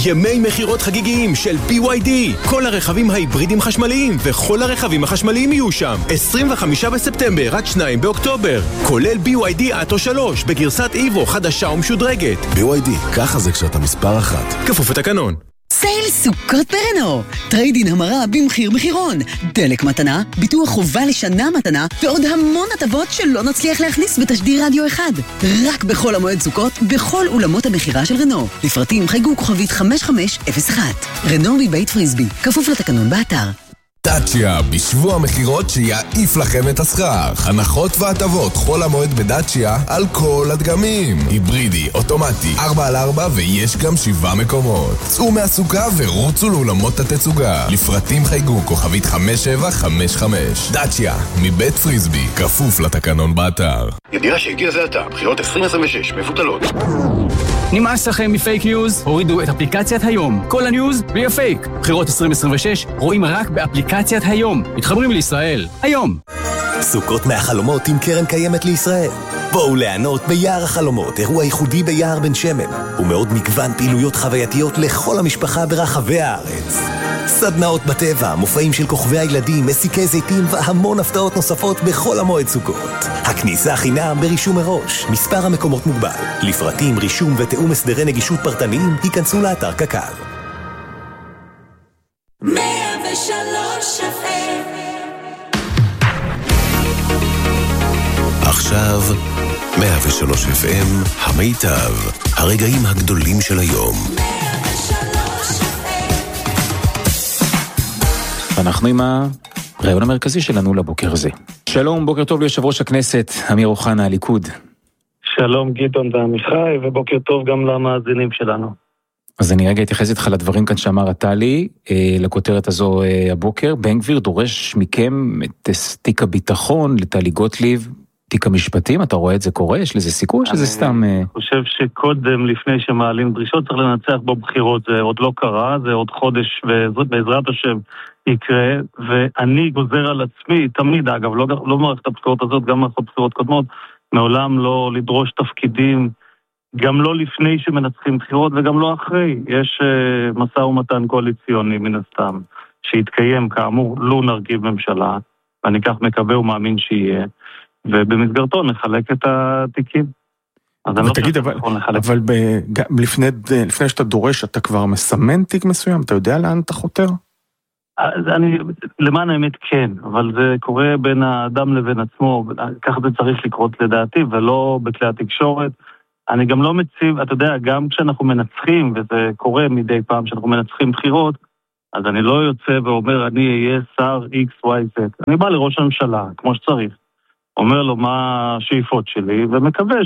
ימי מחירות חגיגיים של BYD. כל הרכבים ההיברידים חשמליים וכל הרכבים החשמליים יהיו שם. 25 בספטמבר עד 2 באוקטובר. כולל BYD אטו 3 בגרסת איבו חדשה ומשודרגת. BYD, ככה זה כשאתה מספר אחת. כפוף לתקנון. סייל סוכות ברנו, טריידין המרה במחיר מחירון, דלק מתנה, ביטוח חובה לשנה מתנה ועוד המון הטבות שלא נצליח להכניס בתשדיר רדיו אחד. רק בחול המועד סוכות, בכל אולמות המחירה של רנו. לפרטים חייגו כוכבית 5501. רנו מבית פריסבי, כפוף לתקנון באתר. דאצ'יה, בשבוע מחירות שיעיף לכם את הסחר. הנחות והטבות חול המועד בדאצ'יה על כל הדגמים. היברידי, אוטומטי, 4x4 ויש גם 7 מקומות. צאו מהסוכה ורוצו לאולמות התצוגה. לפרטים חייגו כוכבית 5755. דאצ'יה, מבית פריסבי, כפוף לתקנון באתר. ידיעה שהגיע זה עתה, בחירות 2026 מבוטלות. נמאס לכם מפייק ניוז? הורידו את אפליקציית היום. כל הניוז בלי הפייק. בחירות 2026 רואים רק באפליקציית היום. מתחברים לישראל. היום. סוכות מהחלומות עם קרן קיימת לישראל. בואו ליהנות ביער החלומות, אירוע ייחודי ביער בן שמן. ומאוד מגוון פעילויות חווייתיות לכל המשפחה ברחבי הארץ. סדנאות בטבע, מופעים של כוכבי הילדים, מסיקי זיתים והמון הפתעות נוספות בכל המועד סוכות. הכניסה חינם ברישום מראש, מספר המקומות מוגבל. לפרטים, רישום ותאום הסדרי נגישות פרטניים, היכנסו לאתר קק"ל. 103 FM. עכשיו 103 FM, המיטב, הרגעים הגדולים של היום. אנחנו עם הרעיון המרכזי שלנו לבוקר הזה. שלום, בוקר טוב ליושב ראש הכנסת, אמיר אוחנה, הליכוד. שלום גדעון ועמיחי, ובוקר טוב גם למאזינים שלנו. אז אני רגע אתייחס איתך לדברים כאן שאמר טלי, לכותרת הזו הבוקר. בן גביר דורש מכם את תיק הביטחון לטלי גוטליב, תיק המשפטים, אתה רואה את זה קורה? יש לזה סיכוי שזה סתם... אני חושב שקודם, לפני שמעלים דרישות, צריך לנצח בו בחירות, זה עוד לא קרה, זה עוד חודש, ובעזרת השם יקרה, ואני גוזר על עצמי, תמיד אגב, לא מערכת הבחירות הזאת, גם מערכות בחירות קודמות, מעולם לא לדרוש תפקידים, גם לא לפני שמנצחים בחירות וגם לא אחרי. יש משא ומתן קואליציוני מן הסתם, שיתקיים כאמור, לא נרכיב ממשלה, ואני כך מקווה ומאמין שיהיה, ובמסגרתו נחלק את התיקים. ותגיד, אבל לפני שאתה דורש, אתה כבר מסמן תיק מסוים, אתה יודע לאן אתה חותר? למען האמת כן, אבל זה קורה בין האדם לבין עצמו, כך זה צריך לקרות לדעתי, ולא בכלי התקשורת. אני גם לא מציב, אתה יודע, גם כשאנחנו מנצחים, וזה קורה מדי פעם שאנחנו מנצחים בחירות, אז אני לא יוצא ואומר, אני אהיה שר XYZ. אני בא לראש הממשלה, כמו שצריך. אומר לו מה השאיפות שלי, ומקווה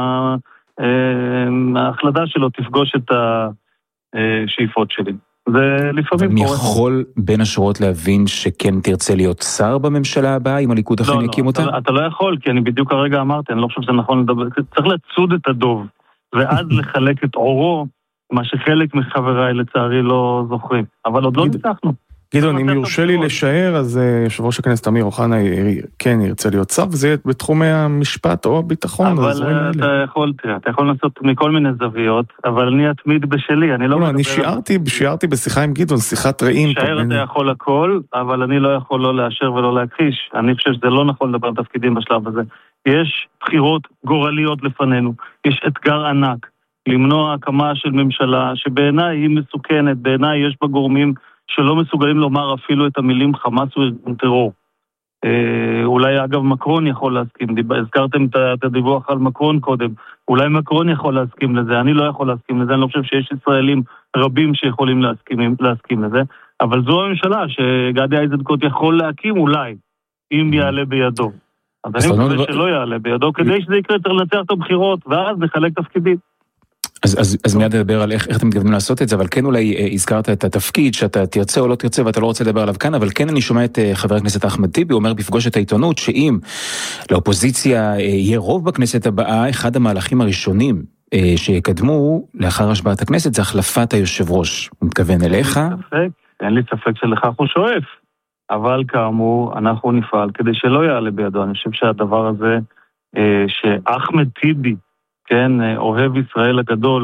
שההחלטה שלו תפגוש את השאיפות שלי. זה לפעמים קורה. אני יכול בין השורות להבין שכן תרצה להיות שר בממשלה הבאה, אם הליכוד אכן יקים אותה? אתה לא יכול, כי אני בדיוק הרגע אמרתי, אני לא חושב שזה נכון לדבר, צריך לצוד את הדוב, ואז לחלק את עורו, מה שחלק מחבריי לצערי לא זוכרים. אבל עוד לא ניצחנו. גדעון, אם יורשה לי לשער, אז יושב ראש הכנסת אמיר אוחנה כן ירצה להיות שר, וזה יהיה בתחומי המשפט או הביטחון. אבל אתה יכול לעשות מכל מיני זוויות, אבל אני אתמיד בשלי, אני לא... אני שיערתי בשיחה עם גדעון, שיחת רעים. שער אתה יכול הכל, אבל אני לא יכול לא לאשר ולא להכחיש. אני חושב שזה לא נכון לדבר על תפקידים בשלב הזה. יש בחירות גורליות לפנינו, יש אתגר ענק, למנוע הקמה של ממשלה, שבעיניי היא מסוכנת, בעיניי יש בה גורמים שלא מסוגלים לומר אפילו את המילים חמאס וארגון טרור. אולי אגב מקרון יכול להסכים, הזכרתם את הדיווח על מקרון קודם, אולי מקרון יכול להסכים לזה, אני לא יכול להסכים לזה, אני לא חושב שיש ישראלים רבים שיכולים להסכים לזה, אבל זו הממשלה שגדי איזנקוט יכול להקים אולי, אם יעלה בידו. אז אני מקווה שלא יעלה בידו, כדי שזה יקרה צריך לנצח את הבחירות, ואז נחלק תפקידים. אז מיד נדבר על איך אתם מתכוונים לעשות את זה, אבל כן אולי הזכרת את התפקיד שאתה תרצה או לא תרצה ואתה לא רוצה לדבר עליו כאן, אבל כן אני שומע את חבר הכנסת אחמד טיבי אומר בפגוש את העיתונות שאם לאופוזיציה יהיה רוב בכנסת הבאה, אחד המהלכים הראשונים שיקדמו לאחר השבעת הכנסת זה החלפת היושב ראש. הוא מתכוון אליך? אין לי ספק שלכך הוא שואף, אבל כאמור אנחנו נפעל כדי שלא יעלה בידו. אני חושב שהדבר הזה שאחמד טיבי כן, אוהב ישראל הגדול,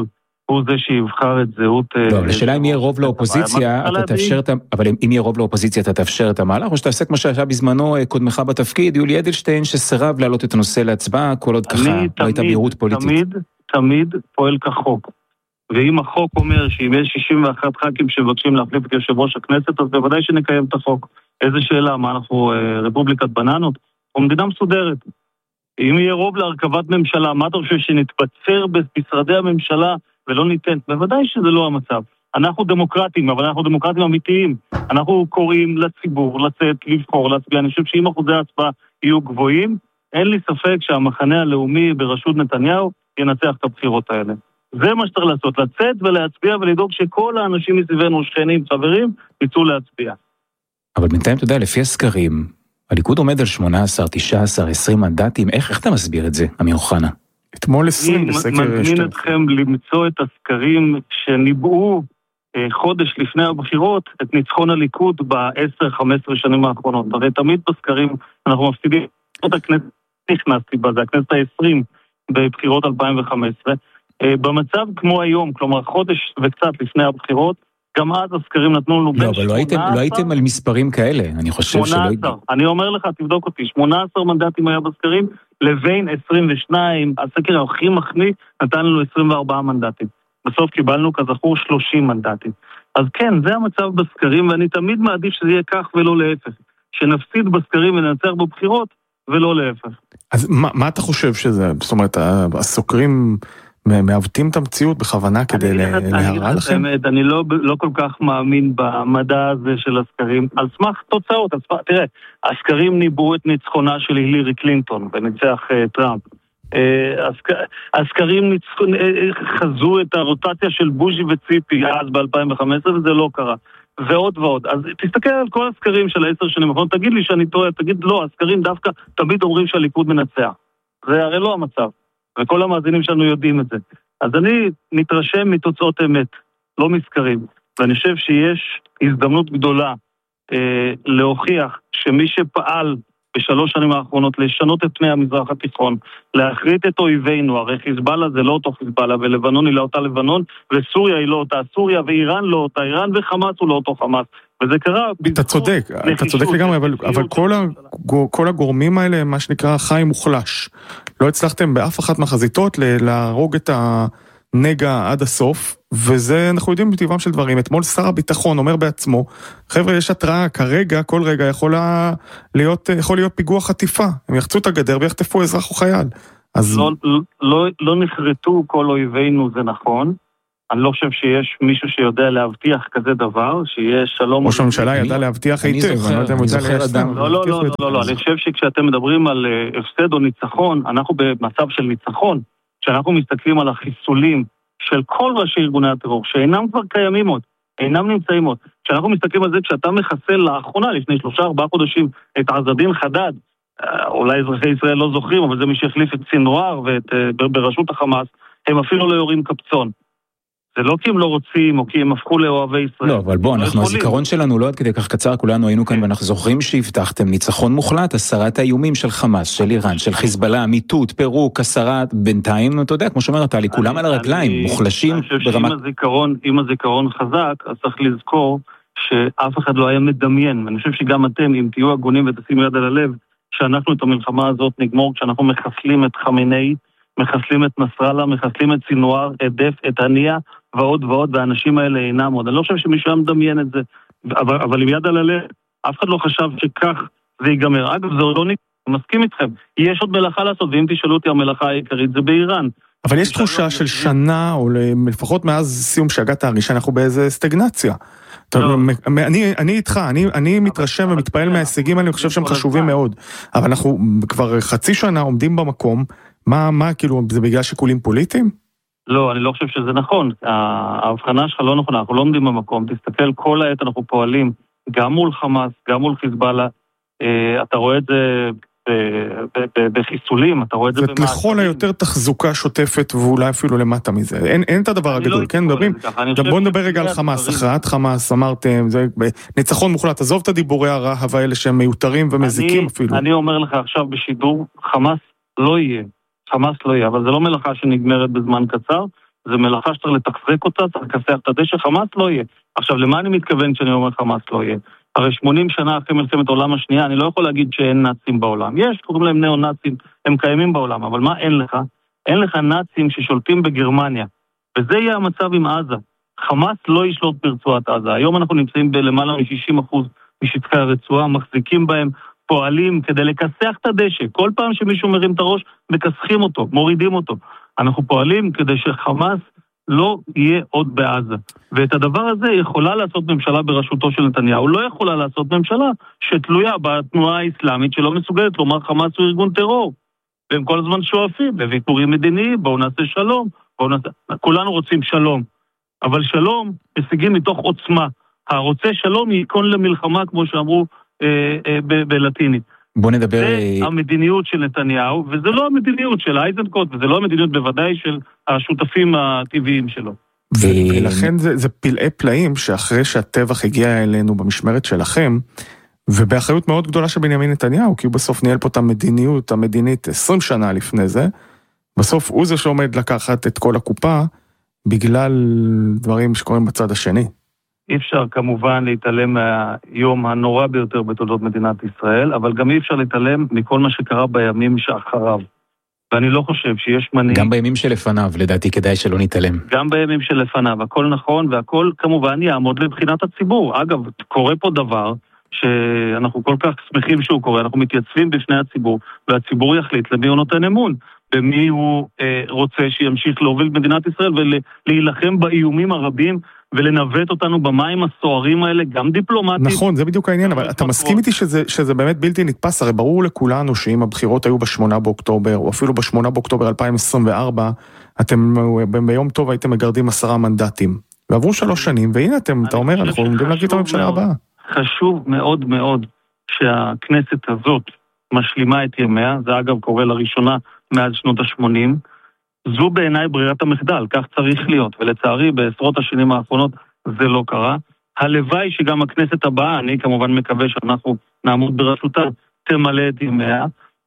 הוא זה שיבחר את זהות... לא, לשאלה אם יהיה רוב לאופוזיציה, אתה תאפשר את... אבל אם יהיה רוב לאופוזיציה, אתה תאפשר את המהלך, או שתעשה כמו שהיה בזמנו קודמך בתפקיד, יולי אדלשטיין, שסירב להעלות את הנושא להצבעה, כל עוד ככה לא הייתה בהירות פוליטית. תמיד פועל כחוק. ואם החוק אומר שאם יש 61 ח"כים שמבקשים להחליף את יושב ראש הכנסת, אז בוודאי שנקיים את החוק. איזה שאלה, מה אנחנו רפובליקת בננות? או מדינה מסודרת. אם יהיה רוב להרכבת ממשלה, מה אתה חושב שנתבצר במשרדי הממשלה ולא ניתן? בוודאי שזה לא המצב. אנחנו דמוקרטים, אבל אנחנו דמוקרטים אמיתיים. אנחנו קוראים לציבור לצאת, לבחור, להצביע. אני חושב שאם אחוזי ההצבעה יהיו גבוהים, אין לי ספק שהמחנה הלאומי בראשות נתניהו ינצח את הבחירות האלה. זה מה שצריך לעשות, לצאת ולהצביע ולדאוג שכל האנשים מסביבנו, שכנים, חברים, יצאו להצביע. אבל בינתיים, אתה יודע, לפי הסקרים, הליכוד עומד על 18, 19, 20 מנדטים, איך אתה מסביר את זה, אמיר אוחנה? אתמול 20 בסקר... אני מזמין אתכם למצוא את הסקרים שניבאו חודש לפני הבחירות, את ניצחון הליכוד ב-10-15 שנים האחרונות. הרי תמיד בסקרים אנחנו מפסידים את הכנסת, נכנסתי בה, זה הכנסת ה-20 בבחירות 2015, במצב כמו היום, כלומר חודש וקצת לפני הבחירות, גם אז הסקרים נתנו לנו... לא, אבל לא הייתם על מספרים כאלה, אני חושב 18, אני אומר לך, תבדוק אותי, 18 מנדטים היה בסקרים, לבין 22, הסקר הכי מחמיא נתן לנו 24 מנדטים. בסוף קיבלנו כזכור 30 מנדטים. אז כן, זה המצב בסקרים, ואני תמיד מעדיף שזה יהיה כך ולא להפך. שנפסיד בסקרים וננצח בבחירות, ולא להפך. אז מה אתה חושב שזה? זאת אומרת, הסוקרים... מעוותים את המציאות בכוונה כדי להראה לכם? אני לא כל כך מאמין במדע הזה של הסקרים, על סמך תוצאות. תראה, הסקרים ניבאו את ניצחונה של הילרי קלינטון בניצח טראמפ. הסקרים חזו את הרוטציה של בוז'י וציפי אז ב-2015, וזה לא קרה. ועוד ועוד. אז תסתכל על כל הסקרים של 10 שנים האחרונות, תגיד לי שאני טועה, תגיד לא, הסקרים דווקא תמיד אומרים שהליכוד מנצח. זה הרי לא המצב. וכל המאזינים שלנו יודעים את זה. אז אני מתרשם מתוצאות אמת, לא מסקרים. ואני חושב שיש הזדמנות גדולה להוכיח שמי שפעל ב3 שנים האחרונות לשנות את פני המזרח התיכון, להחריט את אויבינו, הרי חיזבאללה זה לא אותו חיזבאללה, ולבנון היא לא אותה לבנון, וסוריה היא לא אותה סוריה, ואיראן לא אותה איראן, וחמאס הוא לא אותו חמאס. וזה קרה... אתה צודק לגמרי, אבל כל הגורמים האלה, מה שנקרא חי מוחלש. לא הצלחתם באף אחת מהחזיתות להרוג את הנגע עד הסוף, וזה אנחנו יודעים בטבעם של דברים. אתמול שר הביטחון אומר בעצמו, חבר'ה, יש התראה, כרגע, כל רגע יכול להיות פיגוע חטיפה. הם יחצו את הגדר ויחטפו אזרח או חייל. לא נחרטו כל אויבינו, זה נכון. אני לא חושב שיש מישהו שיודע להבטיח כזה דבר, שיש שלום... ראש הממשלה ידע להבטיח היטב. אני זוכר אדם. לא, אני חושב שכשאתם מדברים על הפסד או ניצחון, אנחנו במצב של ניצחון, כשאנחנו מסתכלים על החיסולים של כל ראשי ארגוני הטרור, שאינם כבר קיימים עוד, אינם נמצאים עוד. כשאנחנו מסתכלים על זה, כשאתה מחסל לאחרונה, לפני 3-4 חודשים, את עזדין חדד, אולי אזרחי ישראל לא זוכרים, אבל זה מי שהחליף את סינואר בראשות החמאס, הם אפילו לא יורים קפצון. זה לא כי הם לא רוצים, או כי הם הפכו לאוהבי ישראל. לא, אבל בוא, הזיכרון שלנו לא עד כדי כך קצר, כולנו היינו כאן, ואנחנו זוכרים שהבטחתם ניצחון מוחלט, 10 האיומים של חמאס, של איראן, של חיזבאללה, מיטוט, פירוק, 10, בינתיים, אתה יודע, כמו שאומרת, לי כולם על הרגליים, מוחלשים ברמת... אם הזיכרון חזק, אז צריך לזכור שאף אחד לא היה מדמיין, ואני חושב שגם אתם, אם תהיו הגונים ותשימו יד על הלב, שאנחנו את המלחמה הזאת נגמור, כשאנחנו מחסלים את חמינאי, מחסלים את נסראללה, מחסלים את סינואר, את דף, את הנייה, ועוד ועוד, והאנשים האלה אינם עוד. אני לא חושב שמישהו היה מדמיין את זה, אבל עם יד על הלב, אף אחד לא חשב שכך זה ייגמר. אגב, זה עוד לא מסכים איתכם. יש עוד מלאכה לעשות, ואם תשאלו אותי, המלאכה העיקרית זה באיראן. אבל יש תחושה של שנה, או לפחות מאז סיום שהגעת הראשון, אנחנו באיזה סטגנציה. אני איתך, אני מתרשם ומתפעל מההישגים האלה, אני חושב שהם חשובים מאוד. אבל אנחנו כבר חצי שנה עומדים במקום, מה כאילו, זה בגלל שיקולים פוליטיים? לא, אני לא חושב שזה נכון. ההבחנה שלך לא נכונה, אנחנו לא עומדים במקום. תסתכל, כל העת אנחנו פועלים, גם מול חמאס, גם מול חיזבאללה. אתה רואה את זה בחיסולים, אתה רואה את זה במעצרים. לכל היותר תחזוקה שוטפת, ואולי אפילו למטה מזה. אין את הדבר הגדול, כן? בואו נדבר רגע על חמאס. הכרעת חמאס, אמרתם, זה ניצחון מוחלט. עזוב את הדיבורי הרהב האלה שהם מיותרים ומזיקים אפילו. אני אומר לך עכשיו בשידור, חמאס לא יהיה. חמאס לא יהיה, אבל זה לא מלאכה שנגמרת בזמן קצר, זה מלאכה שצריך לתחזק אותה, צריך לכסח את הדשא, חמאס לא יהיה. עכשיו, למה אני מתכוון כשאני אומר חמאס לא יהיה? הרי 80 שנה אחרי מלחמת העולם השנייה, אני לא יכול להגיד שאין נאצים בעולם. יש, קוראים להם נאו-נאצים, הם קיימים בעולם, אבל מה אין לך? אין לך נאצים ששולטים בגרמניה. וזה יהיה המצב עם עזה. חמאס לא ישלוט ברצועת עזה. היום אנחנו נמצאים בלמעלה מ-60% משטחי הרצועה, מחזיקים בהם, פועלים כדי לכסח את הדשא. כל פעם שמישהו מרים את הראש, מכסחים אותו, מורידים אותו. אנחנו פועלים כדי שחמאס לא יהיה עוד בעזה. ואת הדבר הזה יכולה לעשות ממשלה בראשותו של נתניהו. לא יכולה לעשות ממשלה שתלויה בתנועה האסלאמית שלא מסוגלת לומר חמאס הוא ארגון טרור. והם כל הזמן שואפים בוויתורים מדיניים, בואו נעשה שלום. כולנו רוצים שלום. אבל שלום משיגים מתוך עוצמה. הרוצה שלום ייכון למלחמה, כמו שאמרו בלטינית. בוא נדבר... זה המדיניות של נתניהו, וזה לא המדיניות של אייזנקוט, וזה לא המדיניות בוודאי של השותפים הטבעיים שלו. ולכן זה פלאי פלאים שאחרי שהטבח הגיע אלינו במשמרת שלכם, ובאחריות מאוד גדולה של בנימין נתניהו, כי הוא בסוף ניהל פה את המדיניות המדינית 20 שנה לפני זה, בסוף הוא זה שעומד לקחת את כל הקופה, בגלל דברים שקורים בצד השני. אי אפשר כמובן להתעלם מהיום הנורא ביותר בתולדות מדינת ישראל, אבל גם אי אפשר להתעלם מכל מה שקרה בימים שאחריו. ואני לא חושב שיש מנהיג... גם בימים שלפניו, לדעתי כדאי שלא נתעלם. גם בימים שלפניו, הכל נכון, והכל כמובן יעמוד לבחינת הציבור. אגב, קורה פה דבר שאנחנו כל כך שמחים שהוא קורה, אנחנו מתייצבים בפני הציבור, והציבור יחליט למי הוא נותן אמון, במי הוא רוצה שימשיך להוביל במדינת ישראל, ולהילחם באיומים הרבים, ולנווט אותנו במים הסוערים האלה, גם דיפלומטית. נכון, זה בדיוק העניין, אבל אתה מסכים איתי שזה באמת בלתי נתפס, הרי ברור לכולנו שאם הבחירות היו ב8 באוקטובר, או אפילו ב8 באוקטובר 2024, אתם ביום טוב הייתם מגרדים 10 מנדטים, ועברו 3 שנים, והנה אתה אומר, אנחנו עומדים להגיד את הממשלה הבאה. חשוב מאוד מאוד שהכנסת הזאת משלימה את ימיה, זה אגב קורה לראשונה מאז שנות ה-80, זו בעיניי ברירת המחדל, כך צריך להיות, ולצערי בעשרות השנים האחרונות זה לא קרה. הלוואי שגם הכנסת הבאה, אני כמובן מקווה שאנחנו נעמוד בראשותה, תמלא את ימיה,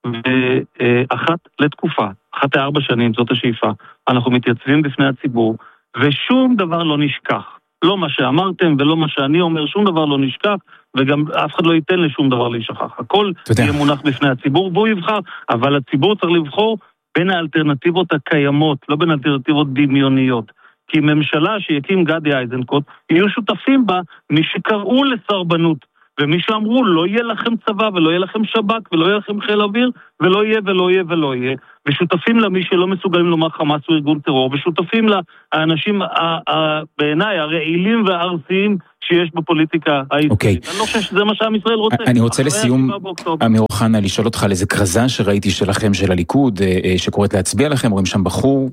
ואחת לתקופה, 4 שנים, זאת השאיפה. אנחנו מתייצבים בפני הציבור, ושום דבר לא נשכח. לא מה שאמרתם ולא מה שאני אומר, שום דבר לא נשכח, וגם אף אחד לא ייתן לשום דבר להישכח. הכל יהיה מונח בפני הציבור, והוא יבחר, אבל הציבור צריך לבחור בין האלטרנטיבות הקיימות, לא בין האלטרנטיבות דמיוניות. כי ממשלה שיקים גדי אייזנקוט, יהיו שותפים בה מי שקראו לסרבנות, ומי שאמרו לא יהיה לכם צבא ולא יהיה לכם שב"כ ולא יהיה לכם חיל אוויר, ולא יהיה ולא יהיה ולא יהיה. ושותפים לה מי שלא מסוגלים לומר חמאס הוא ארגון טרור, ושותפים לה האנשים בעיניי הרעילים והארסיים שיש בפוליטיקה הישראלית. אני לא חושב שזה מה שעם ישראל רוצה. אני רוצה לסיום, אמיר אוחנה, לשאול אותך על איזה כרזה שראיתי שלכם של הליכוד, שקוראת להצביע לכם, רואים שם בחור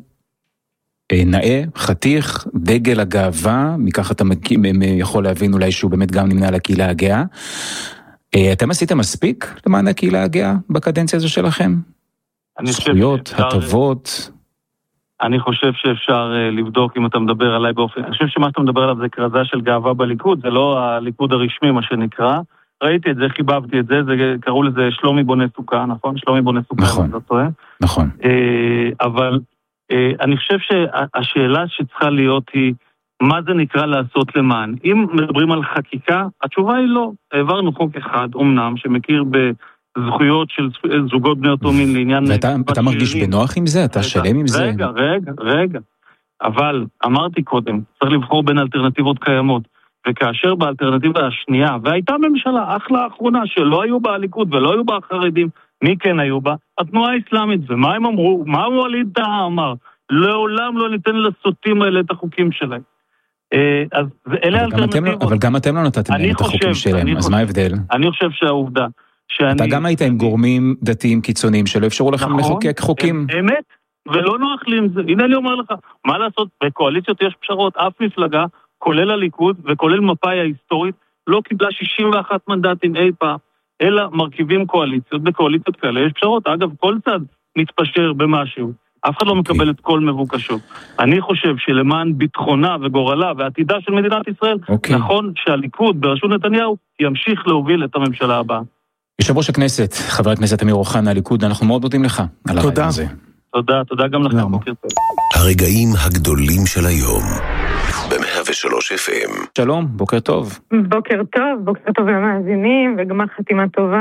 נאה, חתיך, דגל הגאווה, מכך אתה יכול להבין אולי שהוא באמת גם נמנה על הקהילה הגאה. אתם עשיתם מספיק למען הקהילה הגאה בקדנציה הזו שלכם? זכויות, הטבות? אני חושב שאפשר לבדוק אם אתה מדבר עליי באופן... אני חושב שמה שאתה מדבר עליו זה כרזה של גאווה בליכוד, זה לא הליכוד הרשמי מה שנקרא. ראיתי את זה, חיבבתי את זה, קראו לזה שלומי בונה סוכה, נכון? שלומי בונה סוכה, נכון, נכון. אבל אני חושב שהשאלה שצריכה להיות היא, מה זה נקרא לעשות למען? אם מדברים על חקיקה, התשובה היא לא. העברנו חוק אחד, אומנם, שמכיר בזכויות של זוגות בני אותו מין לעניין... ואתה מרגיש בנוח עם זה? אתה שלם עם זה? רגע. אבל אמרתי קודם, צריך לבחור בין אלטרנטיבות קיימות. וכאשר באלטרנטיבה השנייה, והייתה ממשלה אחלה האחרונה שלא היו בה הליכוד ולא היו בה החרדים, מי כן היו בה? התנועה האסלאמית. ומה הם אמרו? מה ווליד טאהא אמר? לעולם לא ניתן לסוטים האלה את החוקים שלהם. אז אלה אלטרנטיבות. אבל גם אתם לא נתתם להם את החוקים שלהם, אז מה ההבדל? אני חושב שהעובדה אתה גם היית עם גורמים דתיים קיצוניים שלא אפשרו לכם לחוקק חוקים. אמת, ולא נוח לי עם זה. הנה אני אומר לך, מה לעשות? בקואליציות יש פשרות, אף מפלגה, כולל הליכוד וכולל מפאי ההיסטורית, לא קיבלה 61 מנדטים אי פעם, אלא מרכיבים קואליציות, בקואליציות כאלה יש פשרות. אגב, כל צד מתפשר במשהו. אף אחד לא מקבל את כל מבוקשות. אני חושב שלמען ביטחונה וגורלה ועתידה של מדינת ישראל, נכון שהליכוד בראשות נתניהו ימשיך להוביל את הממשלה הבאה. יושב ראש הכנסת, חבר הכנסת אמיר אוחנה, הליכוד, אנחנו מאוד מודים לך על הרעיון הזה. תודה גם לכם, בוקר טוב. הרגעים הגדולים של היום. ב-103 FM. שלום, בוקר טוב. בוקר טוב למאזינים, וגמר חתימה טובה.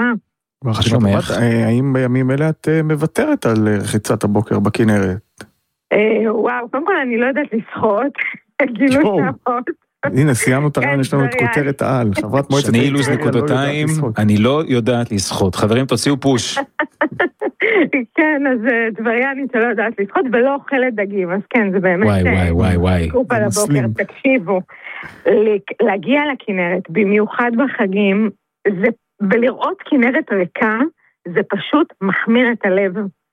האם בימים אלה את מוותרת על רחיצת הבוקר בכנרת? וואו, קודם כל אני לא יודעת לשחות. גילו נאות. הנה, סיימנו את הרעיון, יש לנו את כותרת העל. חברת מועצת... שני אילוז נקודתיים, אני לא יודעת לשחות. חברים, תוציאו פוש. כן, אז דבריינית שלא יודעת לשחות, ולא אוכלת דגים, אז כן, זה באמת... וואי. קופ על הבוקר, תקשיבו. להגיע לכנרת, במיוחד בחגים, ולראות כנרת ריקה, זה פשוט מחמיר את הלב.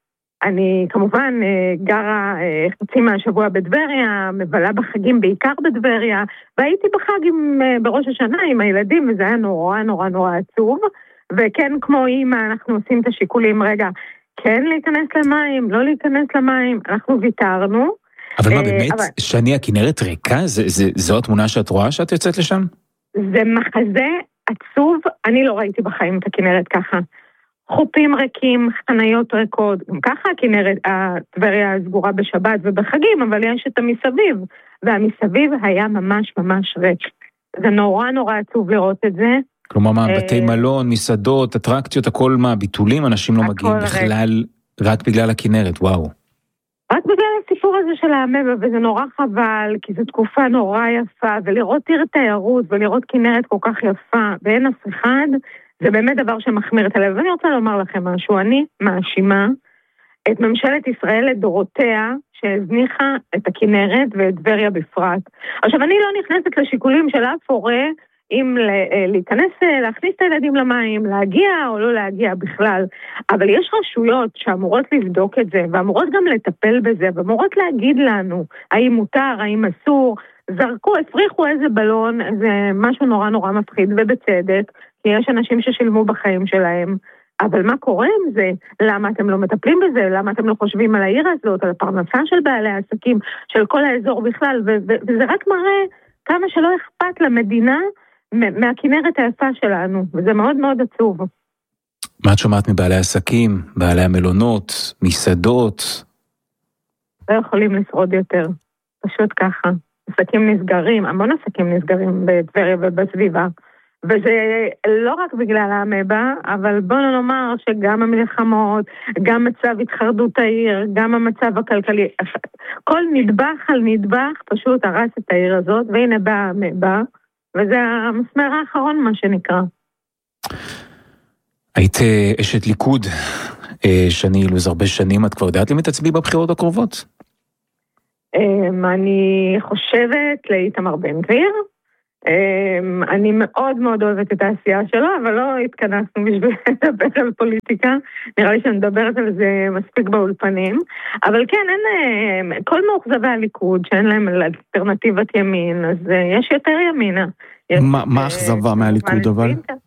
אני כמובן גרה חצי מהשבוע בדבריה, מבלה בחגים בעיקר בדבריה, והייתי בחג בראש השנה עם הילדים, וזה היה נורא עצוב, וכן כמו אמא אנחנו עושים את השיקולים, רגע, כן להיכנס למים, לא להיכנס למים, אנחנו ויתרנו. אבל מה באמת, שני הכנרת ריקה? זו התמונה שאת רואה שאת יוצאת לשם? זה מחזה עצוב, אני לא ראיתי בחיים את הכנרת ככה. חופים ריקים, חניות ריקות, גם ככה הכנרת, הטבריה סגורה בשבת ובחגים, אבל יש את המסביב, והמסביב היה ממש ריק. זה נורא עצוב לראות את זה. כלומר מה, בתי מלון, מסעדות, אטרקציות, הכל מה, ביטולים, אנשים לא מגיעים בכלל, רק בגלל הכנרת, וואו. רק בגלל הסיפור הזה של האמבה, וזה נורא חבל, כי זו תקופה נורא יפה, ולראות עיר תיירות, ולראות כנרת כל כך יפה, ואין אף אחד, זה באמת דבר שמחמיר את הלב. ואני רוצה לומר לכם משהו, אני מאשימה את ממשלת ישראל לדורותיה, שהזניחה את הכנרת ואת טבריה בפרט. עכשיו, אני לא נכנסת לשיקולים של אף הורה, אם להכניס את הילדים למים, להגיע או לא להגיע בכלל. אבל יש רשויות שאמורות לבדוק את זה, ואמורות גם לטפל בזה, ואמורות להגיד לנו, האם מותר, האם אסור, הפריחו איזה בלון, זה משהו נורא מפחיד, ובצדק, כי יש אנשים ששילמו בחיים שלהם. אבל מה קורה עם זה? למה אתם לא מטפלים בזה? למה אתם לא חושבים על העיר הזאת, על הפרנסה של בעלי העסקים, של כל האזור בכלל? וזה רק מראה כמה שלא אכפת למדינה מהכנרת היפה שלנו, וזה מאוד עצוב. מה את שומעת מבעלי העסקים, בעלי המלונות, מסעדות? לא יכולים לשרוד יותר, פשוט ככה. עסקים נסגרים, המון עסקים נסגרים בטבריה ובסביבה, וזה לא רק בגלל האמבה, אבל בואו נאמר שגם המלחמות, גם מצב התחרדות העיר, גם המצב הכלכלי, כל נדבך על נדבך פשוט הרס את העיר הזאת, והנה באה האמבה, וזה המסמר האחרון מה שנקרא. היית אשת ליכוד, שני אילוז הרבה שנים, את כבר יודעת למי תצביעי בבחירות הקרובות? אני חושבת לאיתמר בן גביר, אני מאוד אוהבת את העשייה שלו, אבל לא התכנסנו בשביל לדבר על פוליטיקה, נראה לי שנדברת על זה מספיק באולפנים, אבל כן, כל מאוכזבי הליכוד שאין להם אלטרנטיבת ימין, אז יש יותר ימינה. מה אכזבה מהליכוד אבל?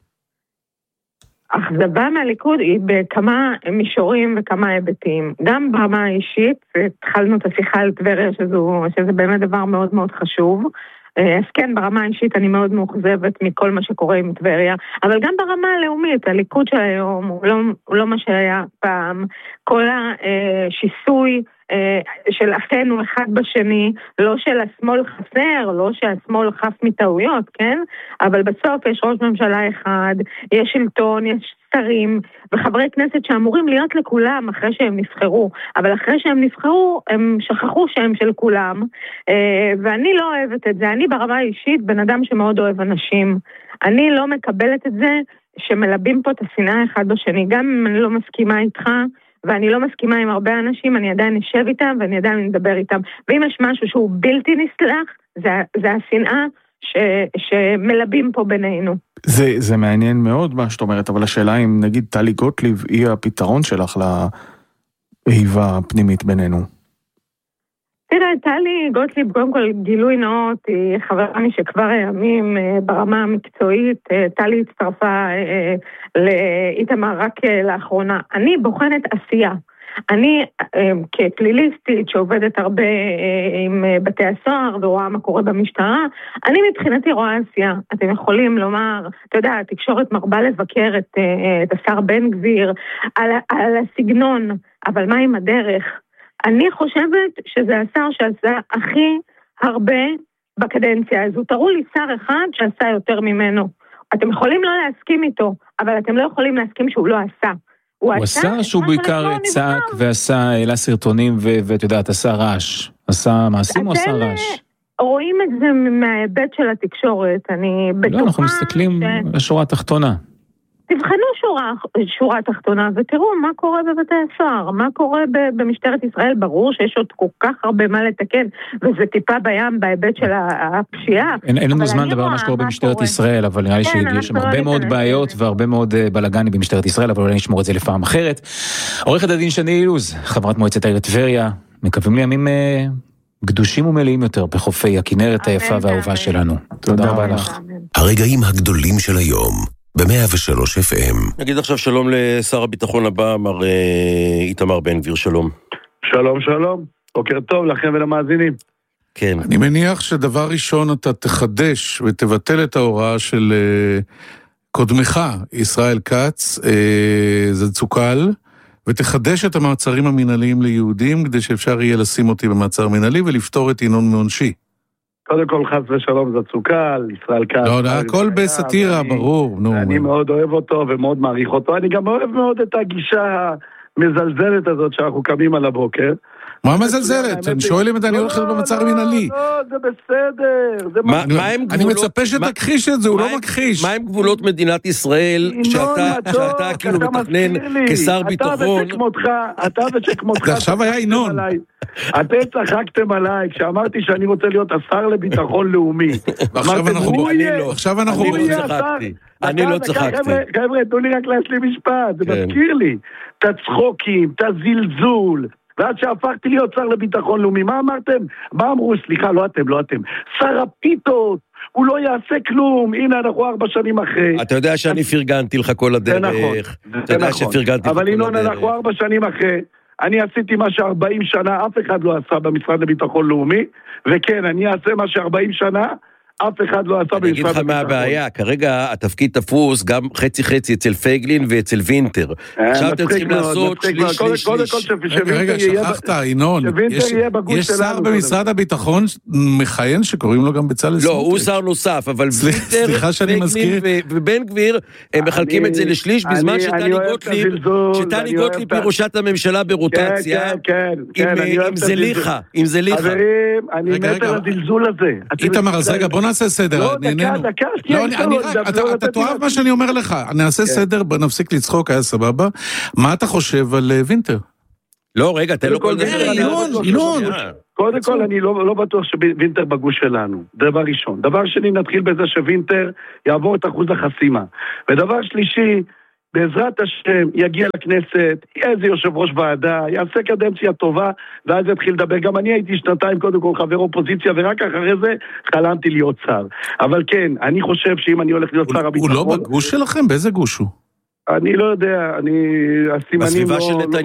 אכזבה מהליכוד היא בכמה מישורים וכמה היבטים. גם ברמה האישית, התחלנו את השיחה על טבריה, שזה באמת דבר מאוד חשוב. אז כן, ברמה האישית אני מאוד מאוכזבת מכל מה שקורה עם טבריה, אבל גם ברמה הלאומית, הליכוד של היום הוא לא מה שהיה פעם. כל השיסוי של אחינו אחד בשני, לא של השמאל חסר, לא שהשמאל חף מטעויות, כן? אבל בסוף יש ראש ממשלה אחד, יש שלטון, יש שרים וחברי כנסת שאמורים להיות לכולם אחרי שהם נבחרו, אבל אחרי שהם נבחרו הם שכחו שהם של כולם, ואני לא אוהבת את זה. אני ברמה האישית בן אדם שמאוד אוהב אנשים, אני לא מקבלת את זה שמלבים פה את השנאה אחד בשני, גם אם אני לא מסכימה איתך ואני לא מסכימה עם הרבה אנשים, אני עדיין נשב איתם ואני עדיין נדבר איתם, ואם יש משהו שהוא בלתי נסלח, זה השנאה שמלבים פה בינינו. זה מעניין מאוד מה שאת אומרת, אבל השאלה אם נגיד טלי גוטליב היא הפתרון שלך לאהיבה הפנימית בינינו. תראה, טלי גוטליב, קודם כל גילוי נאות, היא חברה משכבר הימים ברמה המקצועית, טלי הצטרפה לאיתמר רק לאחרונה. אני בוחנת עשייה. אני כפליליסטית שעובדת הרבה עם בתי הסוהר ורואה מה קורה במשטרה, אני מבחינתי רואה עשייה. אתם יכולים לומר, אתה יודע, התקשורת מרבה לבקר את השר בן גביר על הסגנון, אבל מה עם הדרך? אני חושבת שזה השר שעשה הכי הרבה בקדנציה הזו. תראו לי שר אחד שעשה יותר ממנו. אתם יכולים לא להסכים איתו, אבל אתם לא יכולים להסכים שהוא לא עשה. הוא עשה שהוא בעיקר צעק ועשה, העלה סרטונים ואת יודעת, עשה רעש. עשה מעשים או עשה רעש? רואים את זה מההיבט של התקשורת. אני בטוחה... לא, אנחנו מסתכלים לשורה התחתונה. תבחנו שורה תחתונה ותראו מה קורה בבתי הסוהר, מה קורה במשטרת ישראל. ברור שיש עוד כל כך הרבה מה לתקן, וזה טיפה בים בהיבט של הפשיעה. אין לנו זמן לדבר על מה שקורה במשטרת ישראל, אבל נראה לי שיש שם הרבה מאוד בעיות והרבה מאוד בלגנים במשטרת ישראל, אבל אולי נשמור את זה לפעם אחרת. עורכת הדין שני אילוז, חברת מועצת העיר טבריה, מקווים לימים גדושים ומלאים יותר בחופי הכנרת היפה והאהובה שלנו. תודה רבה לך. הרגעים הגדולים של היום ב-103 FM. נגיד עכשיו שלום לשר הביטחון הבא, מר איתמר בן גביר, שלום. שלום, שלום. בוקר טוב לכם ולמאזינים. כן. אני מניח שדבר ראשון אתה תחדש ותבטל את ההוראה של קודמך, ישראל כץ, זה צוקל, ותחדש את המעצרים המנהליים ליהודים, כדי שאפשר יהיה לשים אותי במעצר מנהלי ולפתור את עינון מעונשי. קודם כל חס ושלום זה צוקל, ישראל כץ. לא, הכל בסתירה, ברור. אני מאוד אוהב אותו ומאוד מעריך אותו. אני גם אוהב מאוד את הגישה המזלזלת הזאת שאנחנו קמים על הבוקר. מה מזלזלת? אני שואל אם אני הולך במעצר מנהלי. לא, זה בסדר. אני מצפה שתכחיש את זה, הוא לא מכחיש. מה עם גבולות מדינת ישראל שאתה כאילו מתכנן כשר ביטחון? אתה ושכמותך. זה עכשיו היה עינון. אתם צחקתם עליי כשאמרתי שאני רוצה להיות השר לביטחון לאומי. עכשיו אנחנו אני לא צחקתי. חבר'ה, תנו לי רק להשלים משפט, זה מזכיר לי. את הצחוקים, את הזלזול. ועד שהפכתי להיות שר לביטחון לאומי, מה אמרתם? מה אמרו? סליחה, לא אתם. שר הפיתות, הוא לא יעשה כלום, הנה אנחנו 4 שנים אחרי. אתה יודע שאני פרגנתי לך כל הדרך. זה נכון, אבל ינון, אנחנו 4 שנים אחרי, אני עשיתי מה ש40 שנה, אף אחד לא עשה במשרד לביטחון לאומי, וכן, אני אעשה מה ש40 שנה, אף אחד לא עשה במשרד הביטחון. אני אגיד לך מה הבעיה, כרגע התפקיד תפוס גם חצי אצל פייגלין ואצל וינטר. עכשיו אתם צריכים לעשות שליש. רגע, שכחת, ינון, יש שר במשרד הביטחון מכהן שקוראים לו גם בצלאל סמוטריץ'. לא, הוא שר נוסף, אבל וינטר, פייגלין ובן גביר, הם מחלקים את זה לשליש, בזמן שטלי גוטליב היא ראשת הממשלה ברוטציה, עם זליכה. חברים, אני מת על הזלזול הזה. איתמר, אז רגע, בוא נעשה סדר. לא, דקה, אתה תאהב מה שאני אומר לך. נעשה סדר, נפסיק לצחוק, היה סבבה. מה אתה חושב על וינטר? לא, רגע, תן לו כל דבר. ינון. קודם כל, אני לא בטוח שווינטר בגוש שלנו. דבר ראשון. דבר שני, נתחיל בזה שווינטר יעבור את אחוז החסימה. ודבר שלישי, בעזרת השם יגיע לכנסת, איזה יושב ראש ועדה, יעשה קדנציה טובה, ואז יתחיל לדבר. גם אני הייתי 2 קודם כל חבר אופוזיציה, ורק אחרי זה חלמתי להיות שר. אבל כן, אני חושב שאם אני הולך להיות שר הביטחון... הוא לא בגוש שלכם? באיזה גוש הוא? אני לא יודע, הסימנים לא...